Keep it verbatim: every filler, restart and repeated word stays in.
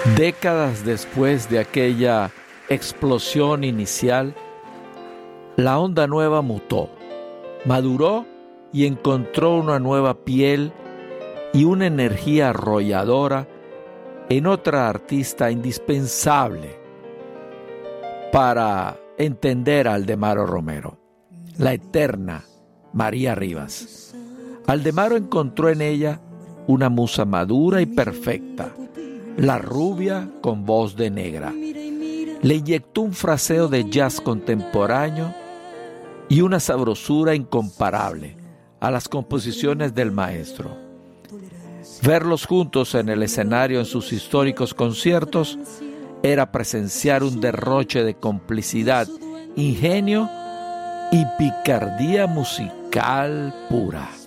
Décadas después de aquella explosión inicial, la onda nueva mutó, maduró y encontró una nueva piel y una energía arrolladora en otra artista indispensable para entender a Aldemaro Romero, la eterna María Rivas. Aldemaro encontró en ella una musa madura y perfecta, la rubia con voz de negra. Le inyectó un fraseo de jazz contemporáneo y una sabrosura incomparable a las composiciones del maestro. Verlos juntos en el escenario en sus históricos conciertos era presenciar un derroche de complicidad, ingenio y picardía musical pura.